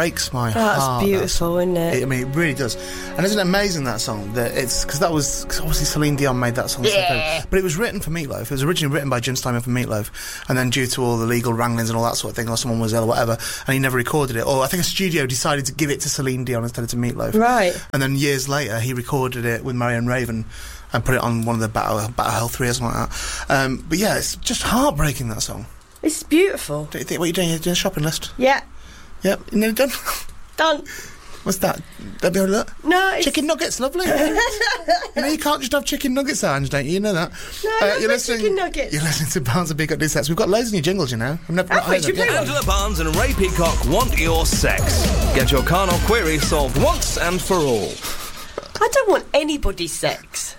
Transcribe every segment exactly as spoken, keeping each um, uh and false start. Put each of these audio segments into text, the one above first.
breaks my That's heart. That's beautiful, isn't it? it? I mean, it really does. And isn't it amazing, that song? That it's because that was cause obviously Celine Dion made that song. Yeah. So but it was written for Meatloaf. It was originally written by Jim Steinman for Meatloaf, and then due to all the legal wranglings and all that sort of thing, or someone was ill or whatever, and he never recorded it. Or I think a studio decided to give it to Celine Dion instead of to Meatloaf. Right. And then years later, he recorded it with Marianne Raven and put it on one of the Battle, Battle Hell three or something like that. Um, but yeah, it's just heartbreaking, that song. It's beautiful. Do you think, what are you doing? You're doing a shopping list? Yeah. Yep. You nearly done? Done. What's that? Let me have a look. No, it's... Chicken nuggets, lovely. You know, you can't just have chicken nuggets there, Ange, don't you? You know that. No, uh, not you're my listening, chicken nuggets. You're listening to Barnes and Peacock Do Sex. We've got loads of new jingles, you know. I've never Have we? heard Should them. we play one? Angela Barnes and Ray Peacock want your sex. Get your carnal query solved once and for all. I don't want anybody's sex.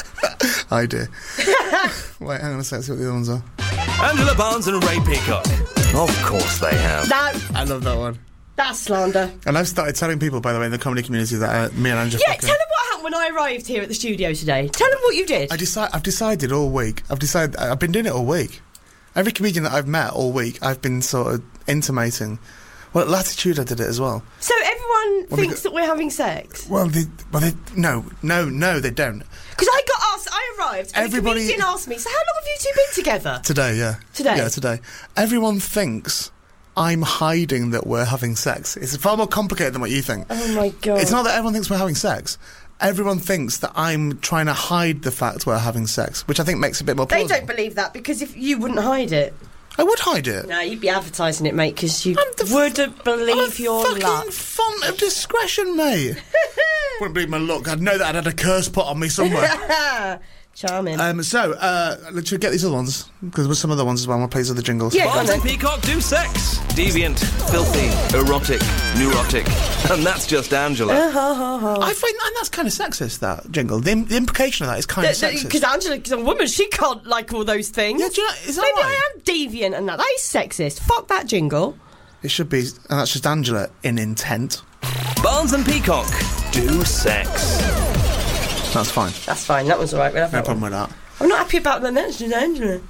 I do. Wait, hang on a sec, see what the other ones are. Angela Barnes and Ray Peacock. Of course they have. No, I love that one. that's slander. And I've started telling people, by the way, in the comedy community that uh, me and Angela Yeah, fucking... tell them what happened when I arrived here at the studio today. Tell them what you did. I decide, I've decided all week. I've decided. I've been doing it all week. Every comedian that I've met all week, I've been sort of intimating. Well, at Latitude, I did it as well. So everyone Well, thinks they that we're having sex? Well, they, well, they, no, no, no, they don't. Because I got asked, I arrived, and Everybody- a comedian asked me, so how long have you two been together? Today, yeah. Today? Yeah, today. Everyone thinks I'm hiding that we're having sex. It's far more complicated than what you think. Oh my God. It's not that everyone thinks we're having sex. Everyone thinks that I'm trying to hide the fact we're having sex, which I think makes it a bit more They plausible. don't believe that, because if you wouldn't hide it. I would hide it. No, you'd be advertising it, mate, because you I'm the f- wouldn't believe I'm a your fucking luck. font of discretion, mate. Wouldn't believe my luck. I'd know that I'd had a curse put on me somewhere. Charming. um, so, uh, let's get these other ones, because there's some other ones as well. I'll play some other jingles. Yeah, go on Barnes and then. Peacock do sex. Deviant, filthy, erotic, neurotic. And that's just Angela. I find and that's kind of sexist, that jingle. The, the implication of that is kind of sexist. Because Angela's a woman, she can't like all those things. Yeah, do you know, is that Maybe right? I am deviant and that. That is sexist. Fuck that jingle. It should be, and that's just Angela in intent. Barnes and Peacock do sex. That's fine. That's fine, that was alright. We'll have No that problem one. with that. I'm not happy about the mention Angela.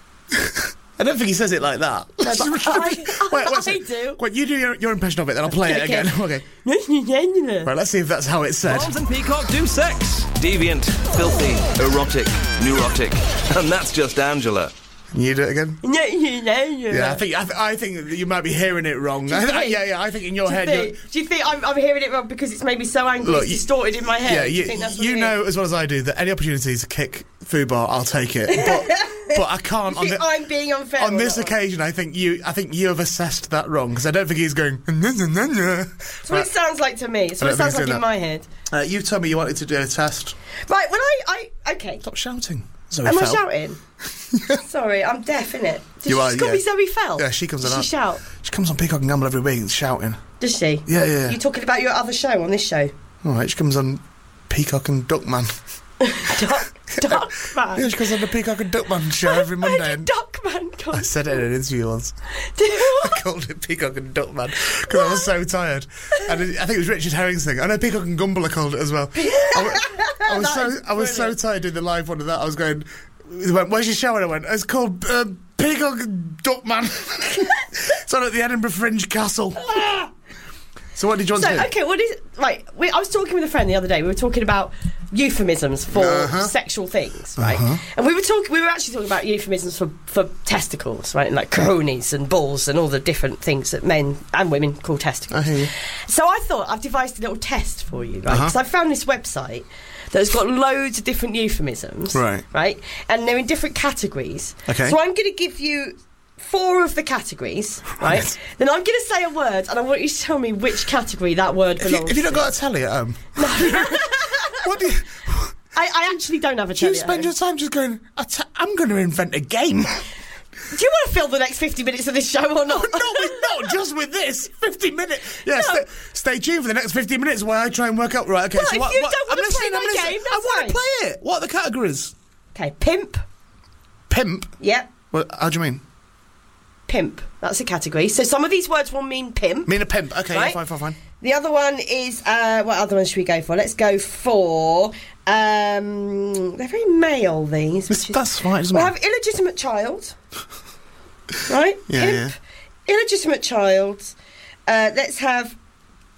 I don't think he says it like that. No, but I, Wait, wait, I so- do. Wait, you do your, your impression of it, then I'll play it Okay. again. Okay. Angela. Right, let's see if that's how it's said. Barnes and Peacock do sex. Deviant, filthy, erotic, neurotic. And that's just Angela. Can you do it again? Yeah, Yeah, I think I, th- I think that you might be hearing it wrong. Do you think? yeah, yeah. I think in your Do you head, think, you're, do you think I'm, I'm hearing it wrong because it's made me so angry, Look, it's you- distorted in my head? yeah, Do you, you think that's what you it know is? as well as I do that any opportunity to kick Fubar, I'll take it. But, but I can't. You On, think the, I'm being unfair on or this not? occasion, I think you. I think you have assessed that wrong because I don't think he's going. That's what it sounds like to me. It's what I it don't think sounds like he's in doing my head. Uh, you told me you wanted to do a test. Right, when I... I okay. Stop shouting. Zoe Am I Fell. shouting? Sorry, I'm deaf, innit? Did You she are, just call yeah. me Zoe Fell? Yeah, she comes Does on. she shout? She comes on Peacock and Gamble every week and shouting. Does she? Yeah, yeah. yeah. You talking about your other show on this show? All right, she comes on Peacock and Duckman. Duck, Duckman. Yeah, she comes on the Peacock and Duckman show every Where Monday. did and Duckman come I said it in an interview once. Do I called it Peacock and Duckman because I was so tired. And it, I think it was Richard Herring's thing. I know Peacock and Gumble I called it as well. I, wa- I was That so is I was so brilliant. tired doing the live one of that. I was going. They went, "Where's your show?" And I went, "It's called uh, Peacock and Duckman." It's on at the Edinburgh Fringe Castle. So what did you want So, to do? okay, what is... Right, we, I was talking with a friend the other day. We were talking about euphemisms for Uh-huh. sexual things, right? Uh-huh. And we were talking... We were actually talking about euphemisms for, for testicles, right? And like cojones and balls and all the different things that men and women call testicles. I hear you. So I thought I've devised a little test for you, right? Uh-huh. Because I found this website that's got loads of different euphemisms, Right. Right, and they're in different categories. Okay. So I'm going to give you four of the categories, right? Right. Then I'm going to say a word, and I want you to tell me which category that word Have you, belongs. have you not to. got a telly at home? What do you? I, I actually don't have a Do you telly at spend home. your time just going? I t- I'm going to invent a game. Do you want to fill the next fifty minutes of this show or not? not, with, not just with this. fifty minutes. Yeah, No. stay, stay tuned for the next fifty minutes while I try and work out. Right, okay. Well, so if what, you what, don't wanna I'm play listening, my I'm listening. game, I that's want fine. to play it. What are the categories? Okay, pimp. Pimp. Yep, Well, how do you mean? pimp. That's a category. So some of these words will mean pimp. Mean a pimp. Okay, Right. fine, fine, fine. The other one is, uh, what other one should we go for? Let's go for, um, they're very male, these. This, which is- that's fine, isn't We'll it? have illegitimate child. Right? Yeah, Pimp, illegitimate child. Uh, let's have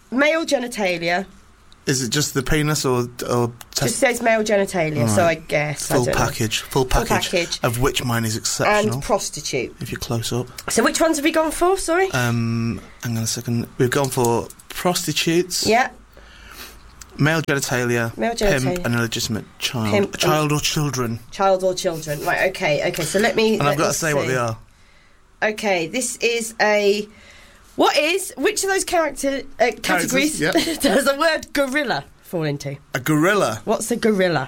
male genitalia. Is it just the penis or or Just says male genitalia, Right. so I guess full I don't know. package? Full package, package. of which mine is exceptional. And prostitute. If you're close up. So which ones have we gone for? Sorry. Um, hang on a second. We've gone for prostitutes. Yeah. Male genitalia, Male genitalia. pimp, and illegitimate child. Pimp A child or children. Child or children. Right. Okay. Okay. So let me. And let I've got me to say see. what they are. Okay. This is a. What is which of those character uh, categories yep. does the word gorilla fall into? A gorilla. What's a gorilla?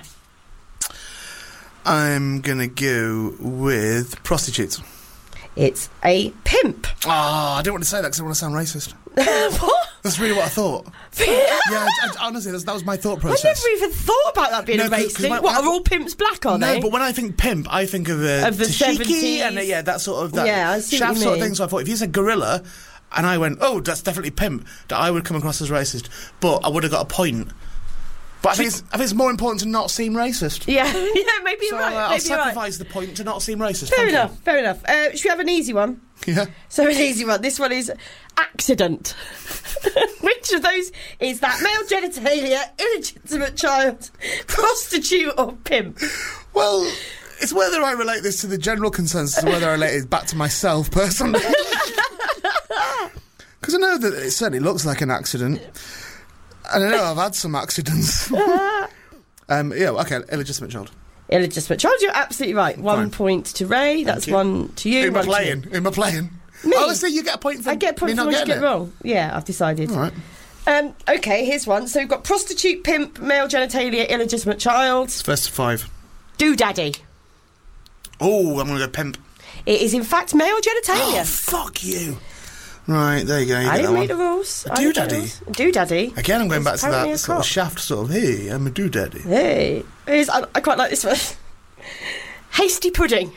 I'm gonna go with prostitutes. It's a pimp. Ah, I don't want to say that because I want to sound racist. What? That's really what I thought. yeah, I, I, honestly, that's, that was my thought I process. never even thought about that being No, a 'cause- race 'cause thing. when- What, when are I- all pimps black, are no, they? but when I think pimp, I think of, uh, Of the tashiki seventies. and uh, yeah, that sort of that Yeah, I see what shaft you sort of mean. thing. So I thought if you said gorilla, and I went, oh, that's definitely pimp, that I would come across as racist, but I would have got a point. But I think, it's, I think it's more important to not seem racist. Yeah, yeah, maybe you're So right. uh, I'll maybe you're right. sacrifice the point to not seem racist. Fair Thank you. enough, fair enough. Uh, should we have an easy one? Yeah. So an easy one. This one is accident. Which of those is that male genitalia, illegitimate child, prostitute or pimp? Well, it's whether I relate this to the general consensus or whether I relate it back to myself personally. Because I know that it certainly looks like an accident. And I know I've had some accidents. um, yeah, okay, illegitimate child. Illegitimate child, you're absolutely right. One Fine. point to Ray, that's you. one to you. Who am I one to playing? me. Who am I playing? Me. Oh, let's see, you get a point for I get a point me for not what you getting get it. wrong. Yeah, I've decided. All right. Um, okay, here's one. So we've got prostitute, pimp, male genitalia, illegitimate child, It's first to five. doodaddy. Oh, I'm going to go pimp. It is in fact male Oh, genitalia. fuck you. Right, there you go. You I get didn't that make one. the rules. A I didn't make the doodaddy? rules. Doodaddy. Again, I'm going It's back to apparently that a sort of cock. shaft sort of, hey, I'm a doodaddy. Hey, Here's- I, I quite like this one. Hasty pudding.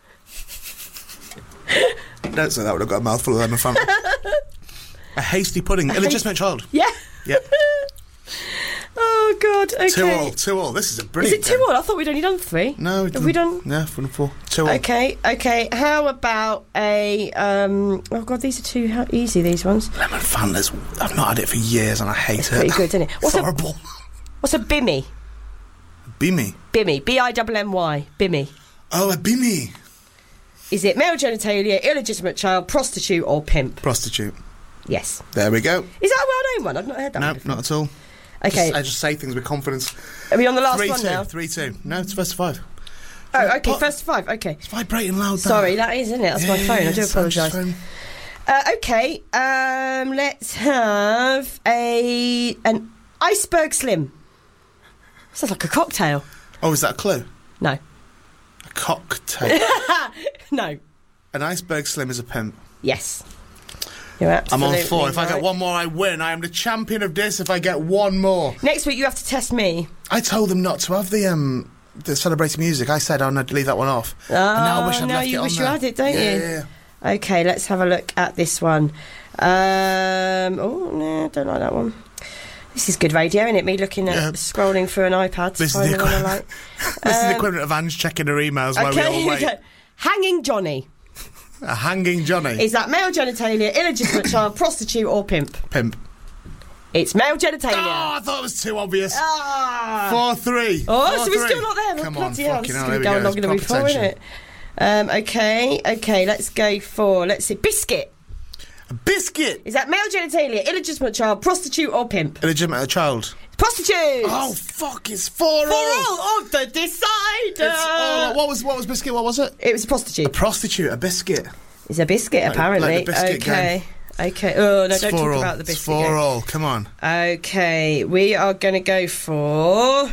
Don't say that, would have got a mouthful of them in front. A hasty pudding. Illegitimate child. Yeah. Yep. Oh God. Okay. Two all. Two all. This is a Is brilliant it two game. all? I thought we'd only done three. No, Have we done? Yeah, one and four. Two all. Okay. Okay. How about a? Um, oh God, these are too ha- easy. These ones. Lemon Fantas. I've not had it for years and I hate it. Pretty good, isn't it? It's What's a horrible. What's a bimmy? Bimmy. Bimmy. B I M M Y. Bimmy. Oh, a bimmy. Is it male genitalia, illegitimate child, prostitute, or pimp? Prostitute. Yes. There we go. Is that a well-known one? I've not heard that. No, one before. not at all. Okay. Just, I just say things with confidence. Are we on the last three one two. now? Three two. No, it's first to five. Oh, okay. What? First to five. Okay. It's vibrating loud. that. Sorry, that is, isn't it? That's my Yeah, phone. I do it's Sandra's apologise. phone. Uh, okay. Um, let's have a an iceberg slim. Sounds like a cocktail. Oh, is that a clue? No. A cocktail. No. An iceberg slim is a pimp. Yes. You're I'm absolutely on four. If I right. get one more, I win. I am the champion of this. If I get one more, Next week you have to test me. I told them not to have the um the celebrating music. I said, "Oh no, leave that one off." Oh, and now I wish I'd now left you it wish on you there. had it, don't yeah, you? Yeah, yeah. Okay, let's have a look at this one. Um, oh, no, don't like that one. This is good radio, isn't it? Me looking at Yeah. scrolling through an iPad. This is finding the one I equi- like. This is the Um, equivalent of Ange checking her emails while we Okay, all wait. okay. Hanging Johnny. A hanging Johnny. Is that male genitalia, illegitimate child, prostitute, or pimp? Pimp. It's male Oh, genitalia. I thought it was too obvious. Ah. Four three. Oh, Four, so we're three. still not there. Come Well, on, bloody hell, fucking this is hell. going There to we go go. longer than we It's thought, proper isn't tension. it? Um, okay, okay, let's go for, let's see, biscuit. A biscuit. Is that male genitalia, illegitimate child, prostitute, or pimp? Illegitimate child. Prostitute. Oh fuck! It's four For all. all of the decider. It's all. What was what was biscuit? What was it? It was a prostitute. A prostitute. A biscuit. It's a biscuit, Like- apparently. like the biscuit okay. Okay. Oh, no, It's don't four talk all. about the It's biscuit. four game. all. Come on. Okay, we are going to go for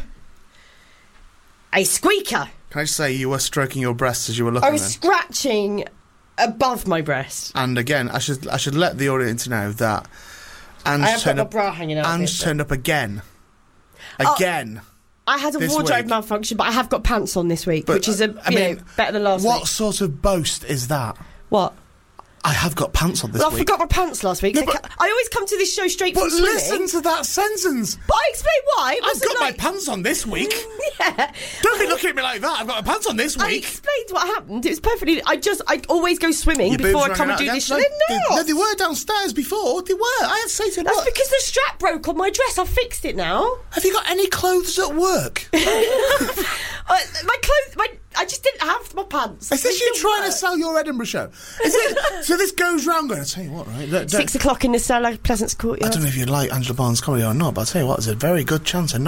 a squeaker. Can I just say you were stroking your breasts as you were looking I was then? scratching above my breast. And again, I should I should let the audience know that Ange I have got turned my up. bra hanging out. a Ange bit, turned up again. Oh. Again. I had a this wardrobe week. malfunction, but I have got pants on this week, But, which is a uh, I you mean, know, better than last What week. sort of boast is that? What? I have got pants on this well, I week. forgot my pants last week. No, I, but- ca- I always come to this show straight But from swimming. listen to that sentence. But I explain why. It I've wasn't got like... my pants on this week. Yeah. Don't be looking at me like that. I've got my pants on this I week. explained what happened. It was perfectly... I just... I always go swimming Your before I boobs come running and do out this show. again? They're No, not. No, they were downstairs before. They were. I had to say to them, That's look, because the strap broke on my dress. I fixed it now. have you got any clothes at work? uh, my clothes... My, I just didn't have my pants. Is this They you didn't trying work. to sell your Edinburgh show? Is it? So this goes round going, I'll tell you what, right? Don't- Six o'clock in the cellar, Pleasance I Courtyard. don't know if you like Angela Barnes' comedy or not, but I'll tell you what, there's a very good chance of not